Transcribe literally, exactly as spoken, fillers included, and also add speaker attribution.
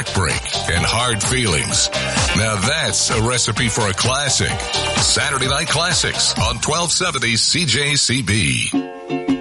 Speaker 1: heartbreak, and hard feelings. Now that's a recipe for a classic. Saturday Night Classics on twelve seventy C J C B.